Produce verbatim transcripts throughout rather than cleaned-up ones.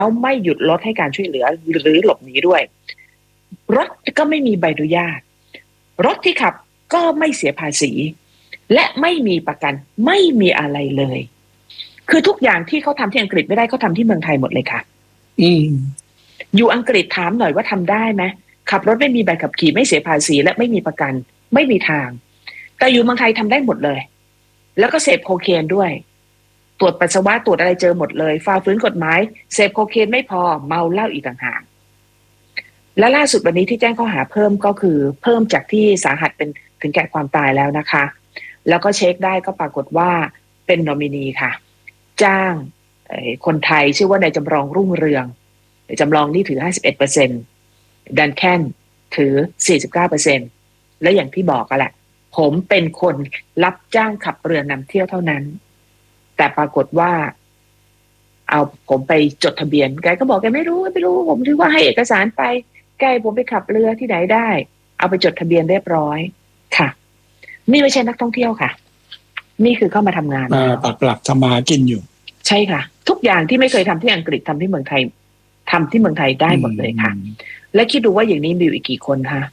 ไม่หยุดรถให้การช่วยเหลือหรือหลบหนีด้วยรถก็ไม่มีใบอนุญาตรถที่ขับก็ไม่เสียภาษีและไม่มีประกันไม่มีอะไรเลยคือทุกอย่างที่เขาทำที่อังกฤษไม่ได้เขาทำที่เมืองไทยหมดเลยค่ะอืมอยู่อังกฤษถามหน่อยว่าทำได้ไหมขับรถไม่มีใบขับขี่ไม่เสียภาษีและไม่มีประกันไม่มีทางแต่อยู่เมืองไทยทำได้หมดเลยแล้วก็เสพโคเคนด้วยตรวจปัสสาวะตรวจอะไรเจอหมดเลยฝ่าฝืนกฎหมายเสพโคเคนไม่พอเมาเหล้าอีกต่างหากและล่าสุดวันนี้ที่แจ้งข้อหาเพิ่มก็คือเพิ่มจากที่สาหัสเป็นถึงแก่ความตายแล้วนะคะแล้วก็เช็คได้ก็ปรากฏว่าเป็นนอมินีค่ะจ้างคนไทยชื่อว่านายจำลองรุ่งเรืองจำลองนี่ถือ ห้าสิบเอ็ดเปอร์เซ็นต์ ดันแคนถือ สี่สิบเก้าเปอร์เซ็นต์ และอย่างที่บอกกันแหละผมเป็นคนรับจ้างขับเรือนำเที่ยวเท่านั้นแต่ปรากฏว่าเอาผมไปจดทะเบียนแกก็บอกแกไม่รู้ไม่รู้ผมถือว่าให้เอกสารไปแกผมไปขับเรือที่ไหนได้เอาไปจดทะเบียนเรียบร้อยค่ะนี่ไม่ใช่นักท่องเที่ยวค่ะนี่คือเข้ามาทำงานปักหลักทำมากินอยู่ใช่ค่ะทุกอย่างที่ไม่เคยทำที่อังกฤษทำที่เมืองไทยทำที่เมืองไทยได้หมดเลยค่ะและคิดดูว่าอย่างนี้มีอยู่อีกกี่คนคะ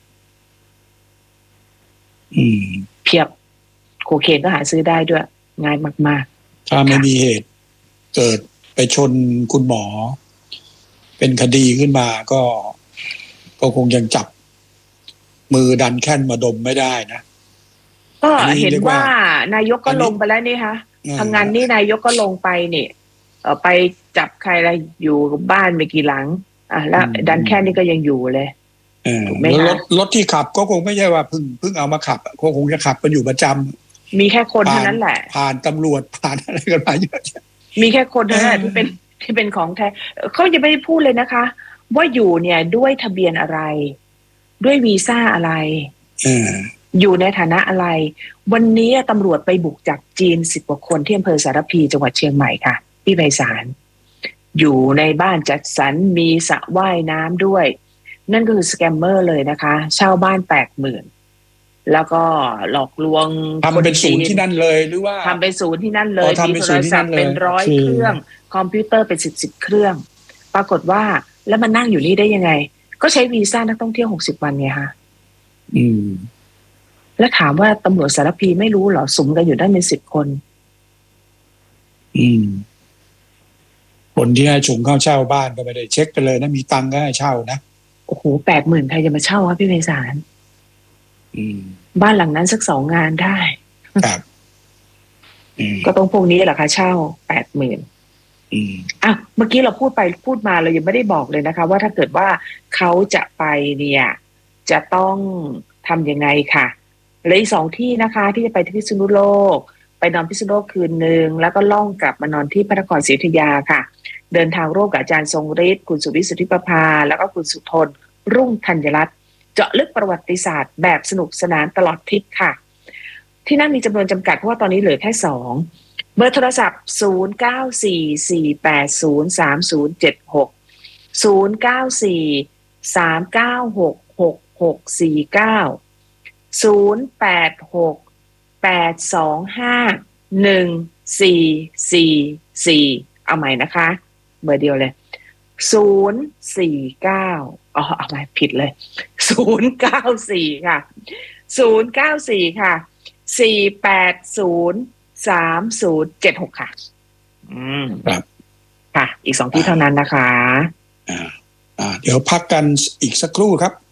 อืมเพียบโคเคนก็หาซื้อได้ด้วยง่ายมากๆถ้าไม่มีเหตุเกิดไปชนคุณหมอเป็นคดีขึ้นมาก็ก็คงยังจับมือดันแค่นมาดมไม่ได้นะก็เห็นว่านายกก็ลงไปแล้วนี่คะทำงานนี่นายกก็ลงไปนี่เออไปจับใครอะไรอยู่บ้านไม่กี่หลังอ่ะแล้วดันแค่นี้ก็ยังอยู่เลยถูกไหมคะรถรถที่ขับก็คงไม่ใช่ว่าเพิ่งเพิ่งเอามาขับก็คงจะขับกันอยู่ประจำมีแค่คนเท่านั้นแหละผ่านตำรวจผ่านอะไรกันมาเยอะมีแค่คนเท่านั้นที่เป็นที่เป็นของแท้เขาจะไม่ได้พูดเลยนะคะว่าอยู่เนี่ยด้วยทะเบียนอะไรด้วยวีซ่าอะไรอยู่ในฐานะอะไรวันนี้ตำรวจไปบุกจับจีนสิบกว่าคนที่อำเภอสารพีจังหวัดเชียงใหม่ค่ะที่ไพศาลอยู่ในบ้านจัดสรรมีสระว่ายน้ำด้วยนั่นก็คือสแกมเมอร์เลยนะคะเช่าบ้านแปดหมื่นแล้วก็หลอกลวงทำเป็นศูนย์ที่นั่นเลยหรือว่าทำเป็นศูนย์ที่นั่นเลยมีโทรศัพท์เป็นร้อยเครื่องคอมพิวเตอร์เป็นสิบสิบเครื่องปรากฏว่าแล้วมันนั่งอยู่นี่ได้ยังไงก็ใช้วีซ่านักท่องเที่ยวหกสิบวันไงคะอืมแล้วถามว่าตำรวจสารพีไม่รู้เหรอสุมกันอยู่ได้เป็นสิบคนอืมคนที่ให้ชงเข้าเช่าบ้านก็ไม่ได้เช็คกันเลยนะมีตังค์ก็ให้เช่านะโอ้โหแปดหมื่นใครจะมาเช่าวะพี่ไพศาลอืมบ้านหลังนั้นสักสองงานได้ครับก็ต้องพวกนี้แหละค่ะเช่าแปดหมื่นอ่ะเมื่อกี้เราพูดไปพูดมาเรายังไม่ได้บอกเลยนะคะว่าถ้าเกิดว่าเขาจะไปเนี่ยจะต้องทำยังไงค่ะและอีกสองที่นะคะที่จะไปที่พิษณุโลกไปนอนพิษณุโลกคืนนึงแล้วก็ล่องกลับมานอนที่พระนครศรีอยุธยาค่ะเดินทางร่วมกับอาจารย์ทรงฤทธิ์คุณสุวิทย์สุทธิประภาแล้วก็คุณสุทนรุ่งธัญรัตน์เจาะลึกประวัติศาสตร์แบบสนุกสนานตลอดทริปค่ะที่นั่นมีจำนวนจำกัดเพราะว่าตอนนี้เหลือแค่สองเบอร์โทรศัพท์ศูนย์ เก้า สี่ สี่ แปด ศูนย์ สาม ศูนย์ เจ็ด หก ศูนย์ เก้า สี่ สาม เก้า หก หก หก สี่ เก้า ศูนย์ แปด หก แปด สอง ห้า หนึ่ง สี่ สี่ สี่เอาใหม่นะคะเบอร์เดียวเลยศูนย์ สี่ เก้าอ๋อเอาใหม่ผิดเลยศูนย์ เก้า สี่ค่ะศูนย์ เก้า สี่ค่ะสี่ แปด ศูนย์ สาม ศูนย์ เจ็ด หกค่ะอืมครับค่ะอีกสองที่เท่านั้นนะคะอ่าอ่าเดี๋ยวพักกันอีกสักครู่ครับ